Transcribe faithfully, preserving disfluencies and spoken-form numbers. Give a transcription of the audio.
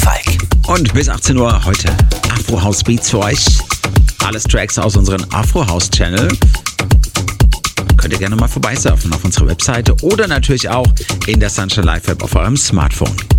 Falk. Und bis achtzehn Uhr heute Afro House Beats für euch. Alles Tracks aus unserem Afro House Channel. Könnt ihr gerne mal vorbeisurfen auf unserer Webseite oder natürlich auch in der Sunshine Live App auf eurem Smartphone.